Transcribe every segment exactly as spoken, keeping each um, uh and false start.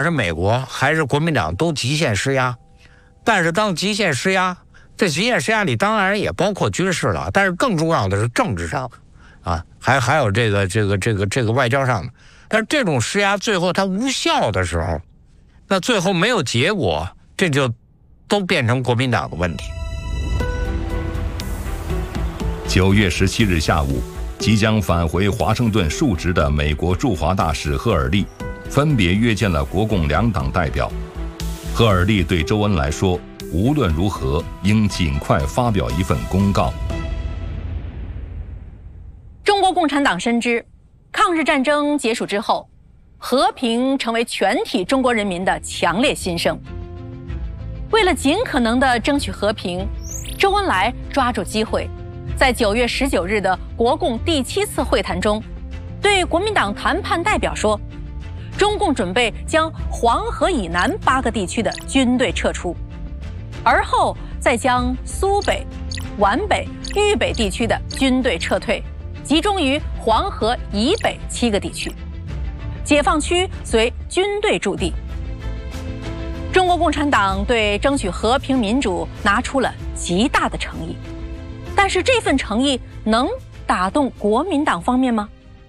是美国还是国民党都极限施压，但是当极限施压，这极限施压里当然也包括军事了，但是更重要的是政治上，啊，还还有这个这个这个这个外交上的。但是这种施压最后它无效的时候，那最后没有结果，这就都变成国民党的问题。 九月十七日下午，即将返回华盛顿述职的美国驻华大使赫尔利，分别约见了国共两党代表。赫尔利对周恩来说，无论如何，应尽快发表一份公告。 中国共产党深知，抗日战争结束之后，和平成为全体中国人民的强烈心声。为了尽可能地争取和平，周恩来抓住机会，在九月十九日的国共第七次会谈中，对国民党谈判代表说，中共准备将黄河以南八个地区的军队撤出，而后再将苏北、皖北、豫北地区的军队撤退，集中于黄河以北七个地区，解放区随军队驻地。中国共产党对争取和平民主拿出了极大的诚意，但是这份诚意能打动国民党方面吗？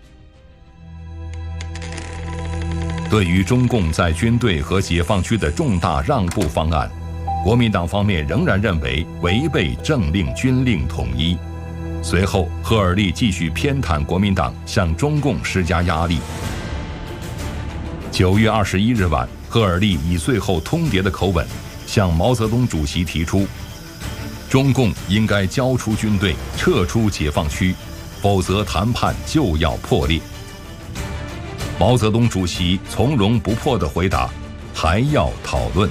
对于中共在军队和解放区的重大让步方案，国民党方面仍然认为违背政令军令统一。随后，赫尔利继续偏袒国民党，向中共施加压力。九月二十一日晚，赫尔利以最后通牒的口吻，向毛泽东主席提出，中共应该交出军队，撤出解放区，否则谈判就要破裂。毛泽东主席从容不迫地回答，还要讨论。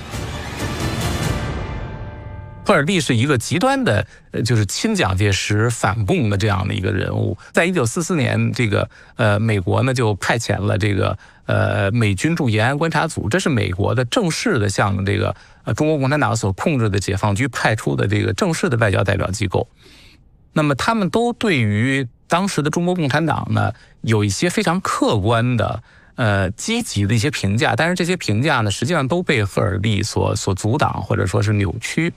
赫尔利是一个极端的，呃，就是亲蒋介石、反共的这样的一个人物。在一九四四年，这个呃，美国呢就派遣了这个呃美军驻延安观察组，这是美国的正式的向这个呃中国共产党所控制的解放区派出的这个正式的外交代表机构。那么他们都对于当时的中国共产党呢有一些非常客观的呃积极的一些评价，但是这些评价呢实际上都被赫尔利所所阻挡或者说是扭曲。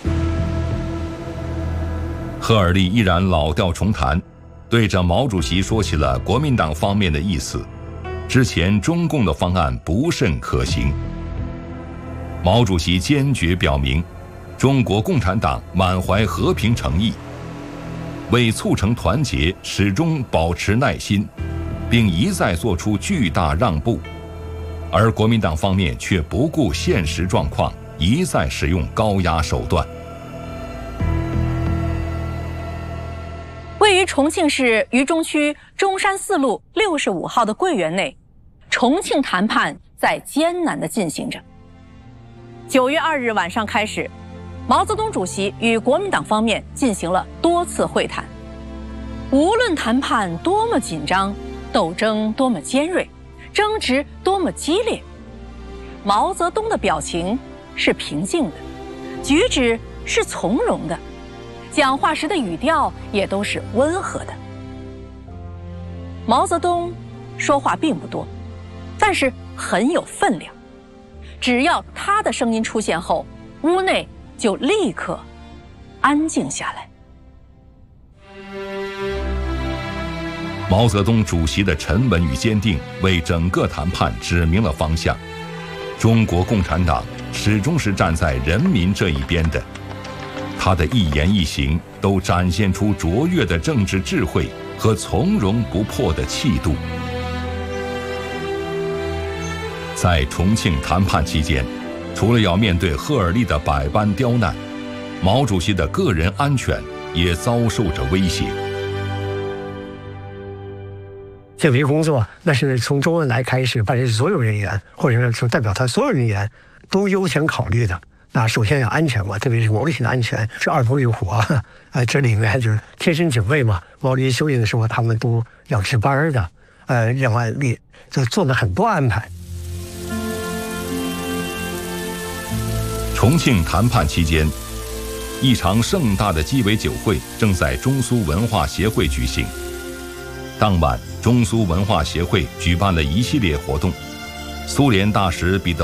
赫尔利依然老调重弹，对着毛主席说起了国民党方面的意思，之前中共的方案不甚可行。毛主席坚决表明，中国共产党满怀和平诚意，为促成团结始终保持耐心，并一再做出巨大让步，而国民党方面却不顾现实状况，一再使用高压手段。 位于重庆市渝中区中山四路六十五号的桂园内，重庆谈判在艰难地进行着。九月二日晚上开始，毛泽东主席与国民党方面进行了多次会谈。无论谈判多么紧张，斗争多么尖锐，争执多么激烈，毛泽东的表情是平静的，举止是从容的，讲话时的语调也都是温和的。毛泽东说话并不多，但是很有分量。只要他的声音出现后，屋内就立刻安静下来。 毛泽东主席的沉稳与坚定为整个谈判指明了方向。中国共产党始终是站在人民这一边的，他的一言一行都展现出卓越的政治智慧和从容不迫的气度。在重庆谈判期间，除了要面对赫尔利的百般刁难，毛主席的个人安全也遭受着威胁。 这批工作那是从周恩来开始，把这所有人员，或者说代表他所有人员都优先考虑的。那首先要安全嘛，特别是毛主席的安全是二头有火啊、呃，这里面就是贴身警卫嘛。毛主席休息的时候，他们都要值班的，呃，另外力就做了很多安排。 重庆谈判期间，一场盛大的鸡尾酒会正在中苏文化协会举行。当晚，中苏文化协会举办了一系列活动，苏联大使彼得